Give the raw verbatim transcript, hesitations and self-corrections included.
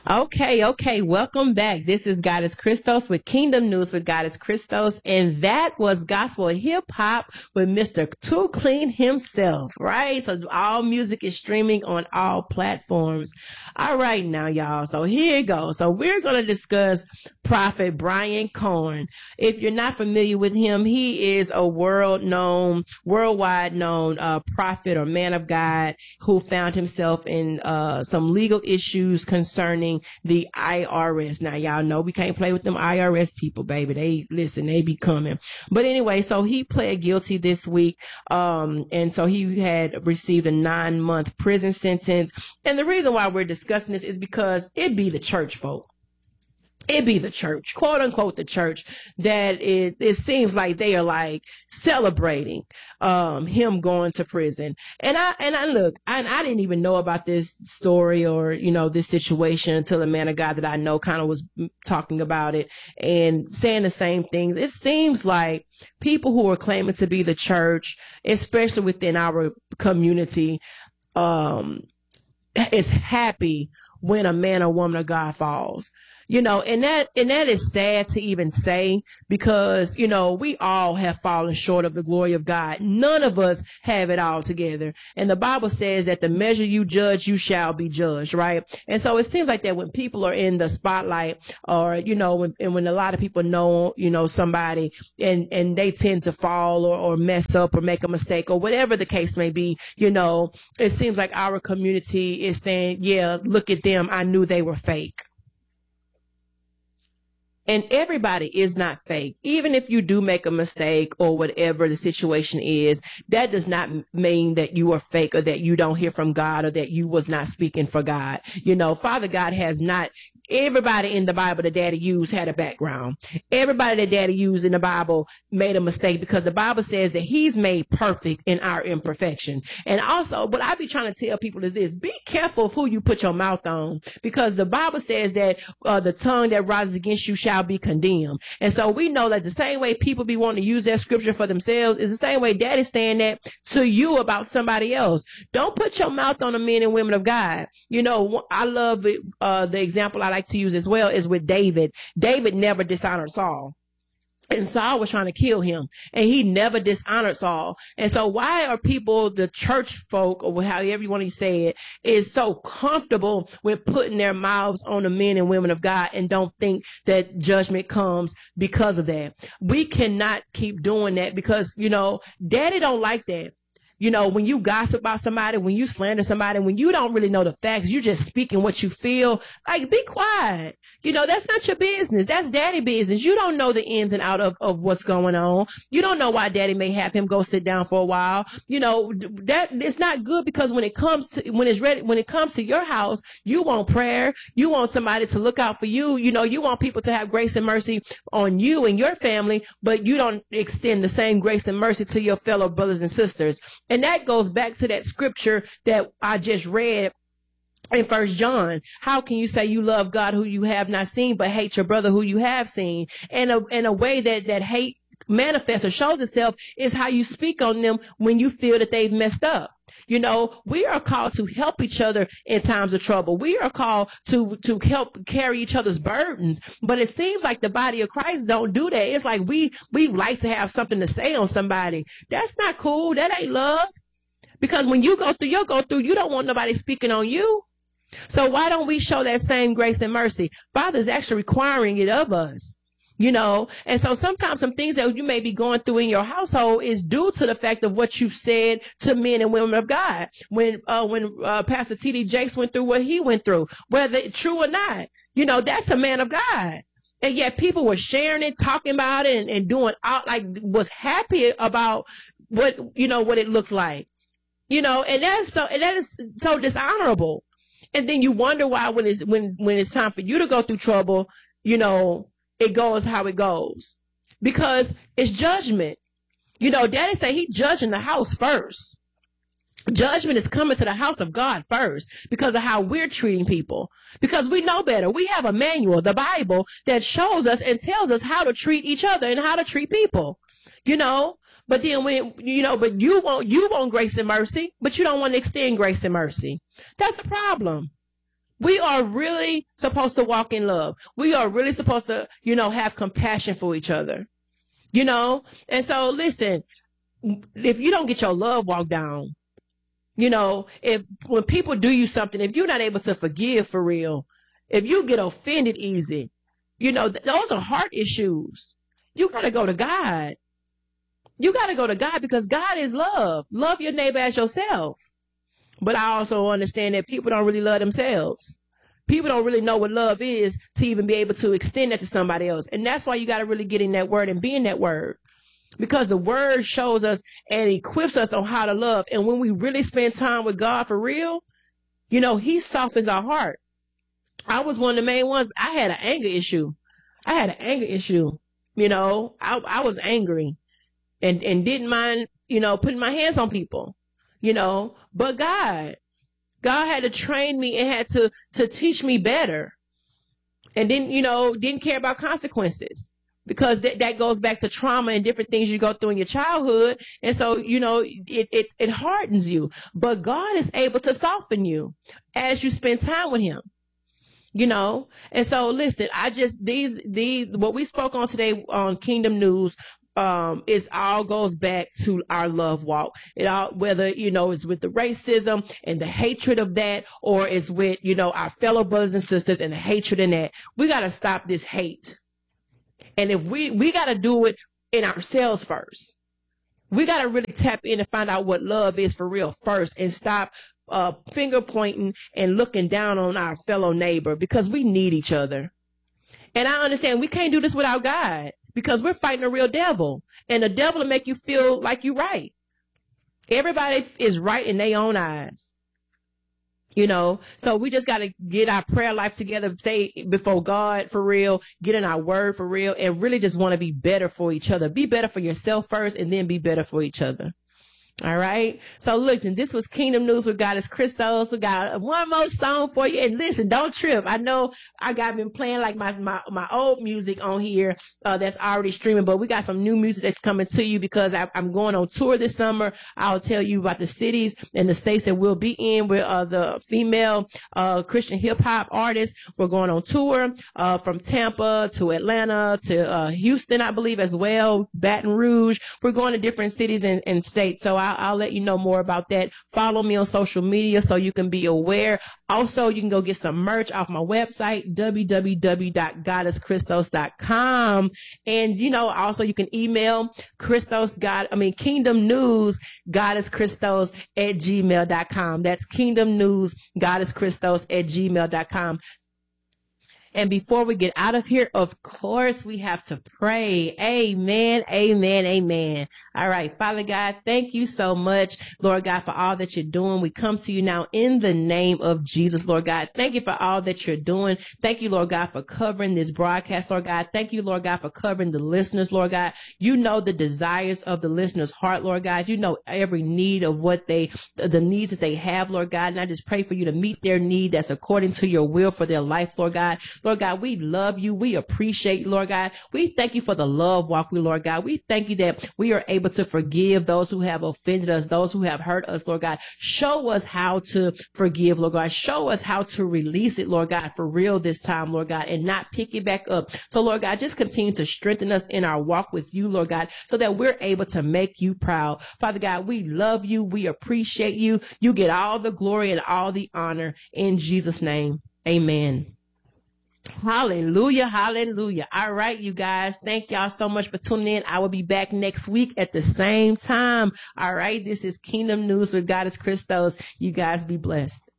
Okay, okay. Welcome back. This is Goddess Christos with Kingdom News with Goddess Christos. And that was gospel hip hop with Mister Too Clean himself, right? So all music is streaming on all platforms. All right, now, y'all. So here you go. So we're going to discuss Prophet Brian Corn. If you're not familiar with him, he is a world known, worldwide known uh, prophet or man of God who found himself in uh, some legal issues concerning the I R S. Now, y'all know we can't play with them I R S people, baby. They listen, they be coming. But anyway, so he pled guilty this week. Um, and so he had received a nine month prison sentence. And the reason why we're discussing this is because it be the church folk. It be the church, quote unquote, the church that it, it seems like they are like celebrating, um, him going to prison. And I, and I look, I, I didn't even know about this story or, you know, this situation until a man of God that I know kind of was talking about it and saying the same things. It seems like people who are claiming to be the church, especially within our community, um, is happy when a man or woman of God falls. You know, and that, and that is sad to even say because, you know, we all have fallen short of the glory of God. None of us have it all together. And the Bible says that the measure you judge, you shall be judged, right? And so it seems like that when people are in the spotlight or, you know, when, and when a lot of people know, you know, somebody and, and they tend to fall or, or mess up or make a mistake or whatever the case may be, you know, it seems like our community is saying, yeah, look at them. I knew they were fake. And everybody is not fake. Even if you do make a mistake or whatever the situation is, that does not mean that you are fake or that you don't hear from God or that you was not speaking for God. You know, Father God has not, everybody in the Bible that daddy used had a background. Everybody that daddy used in the Bible made a mistake because the Bible says that he's made perfect in our imperfection. And also, what I be trying to tell people is this, be careful of who you put your mouth on because the Bible says that uh, the tongue that rises against you shall be condemned. And so we know that the same way people be wanting to use that scripture for themselves is the same way daddy's saying that to you about somebody else. Don't put your mouth on the men and women of God. You know, I love it, uh, the example I like to use as well is with David. David never dishonored Saul. And Saul was trying to kill him and he never dishonored Saul. And so why are people, the church folk or however you want to say it, is so comfortable with putting their mouths on the men and women of God and don't think that judgment comes because of that? We cannot keep doing that because, you know, daddy don't like that. You know, when you gossip about somebody, when you slander somebody, when you don't really know the facts, you just speaking what you feel, like be quiet. You know, that's not your business. That's daddy business. You don't know the ins and out of, of what's going on. You don't know why daddy may have him go sit down for a while. You know, that it's not good because when it comes to, when it's ready, when it comes to your house, you want prayer. You want somebody to look out for you. You know, you want people to have grace and mercy on you and your family, but you don't extend the same grace and mercy to your fellow brothers and sisters. And that goes back to that scripture that I just read in First John. How can you say you love God who you have not seen, but hate your brother who you have seen? And a, and a way that, that hate manifests or shows itself is how you speak on them when you feel that they've messed up. You know, we are called to help each other in times of trouble. We are called to, to help carry each other's burdens. But it seems like the body of Christ don't do that. It's like we, we like to have something to say on somebody. That's not cool. That ain't love. Because when you go through your go through, you don't want nobody speaking on you. So why don't we show that same grace and mercy? Father's actually requiring it of us. You know, and so sometimes some things that you may be going through in your household is due to the fact of what you've said to men and women of God. When, uh, when, uh, Pastor T D Jakes went through what he went through, whether it's true or not, you know, that's a man of God. And yet people were sharing it, talking about it and, and doing out, like was happy about what, you know, what it looked like, you know, and that's so, and that is so dishonorable. And then you wonder why when it's, when, when it's time for you to go through trouble, you know, it goes how it goes because it's judgment. You know, daddy say he judging the house first. Judgment is coming to the house of God first because of how we're treating people, because we know better. We have a manual, the Bible, that shows us and tells us how to treat each other and how to treat people, you know, but then when, it, you know, but you want, you want grace and mercy, but you don't want to extend grace and mercy. That's a problem. We are really supposed to walk in love. We are really supposed to, you know, have compassion for each other, you know? And so listen, if you don't get your love walk down, you know, if when people do you something, if you're not able to forgive for real, if you get offended easy, you know, th- those are heart issues. You got to go to God. You got to go to God because God is love. Love your neighbor as yourself. But I also understand that people don't really love themselves. People don't really know what love is to even be able to extend that to somebody else. And that's why you got to really get in that word and be in that word. Because the word shows us and equips us on how to love. And when we really spend time with God for real, you know, he softens our heart. I was one of the main ones. I had an anger issue. I had an anger issue. You know, I, I was angry and, and didn't mind, you know, putting my hands on people, you know, but God, God had to train me and had to, to teach me better. And then, you know, didn't care about consequences. Because th- that goes back to trauma and different things you go through in your childhood. And so, you know, it, it, it hardens you. But God is able to soften you as you spend time with him, you know. And so, listen, I just, these, these, what we spoke on today on Kingdom News, um, is all goes back to our love walk. It all, whether, you know, it's with the racism and the hatred of that, or it's with, you know, our fellow brothers and sisters and the hatred in that. We got to stop this hate. And if we, we got to do it in ourselves first. We got to really tap in and find out what love is for real first and stop uh, finger pointing and looking down on our fellow neighbor because we need each other. And I understand we can't do this without God because we're fighting a real devil. And the devil will make you feel like you're right. Everybody is right in their own eyes. You know, so we just got to get our prayer life together, stay before God for real, get in our word for real, and really just want to be better for each other. Be better for yourself first and then be better for each other. All right. So listen, this was Kingdom News with Goddess Christos. We got one more song for you. And listen, don't trip. I know I got been playing like my, my, my old music on here, uh, that's already streaming, but we got some new music that's coming to you because I, I'm going on tour this summer. I'll tell you about the cities and the states that we'll be in with, uh, the female, uh, Christian hip hop artists. We're going on tour, uh, from Tampa to Atlanta to, uh, Houston, I believe as well, Baton Rouge. We're going to different cities and, and states. So I I'll, I'll let you know more about that. Follow me on social media so you can be aware. Also, you can go get some merch off my website, w w w dot goddess christos dot com. And, you know, also you can email Christos God, I mean, Kingdom News, Goddess Christos at gmail dot com. That's Kingdom News, Goddess Christos at gmail dot com. And before we get out of here, of course, we have to pray. Amen, amen, amen. All right, Father God, thank you so much, Lord God, for all that you're doing. We come to you now in the name of Jesus, Lord God. Thank you for all that you're doing. Thank you, Lord God, for covering this broadcast, Lord God. Thank you, Lord God, for covering the listeners, Lord God. You know the desires of the listeners' heart, Lord God. You know every need of what they, the needs that they have, Lord God. And I just pray for you to meet their need that's according to your will for their life, Lord God. Lord God, we love you. We appreciate you, Lord God. We thank you for the love walk, we, Lord God. We thank you that we are able to forgive those who have offended us, those who have hurt us, Lord God. Show us how to forgive, Lord God. Show us how to release it, Lord God, for real this time, Lord God, and not pick it back up. So, Lord God, just continue to strengthen us in our walk with you, Lord God, so that we're able to make you proud. Father God, we love you. We appreciate you. You get all the glory and all the honor in Jesus' name. Amen. Hallelujah. Hallelujah. All right, you guys. Thank y'all so much for tuning in. I will be back next week at the same time. All right. This is Kingdom News with Goddess Christos. You guys be blessed.